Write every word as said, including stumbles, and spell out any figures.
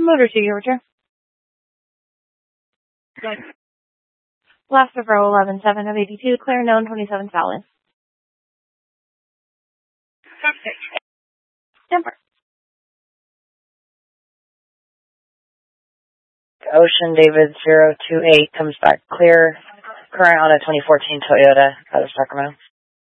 Motor to your return. Good. Last of row eleven seven of eighty-two, clear known twenty-seven Fallon. Perfect. Temper. Ocean David zero two eight comes back clear. Current on a twenty fourteen Toyota out of Sacramento.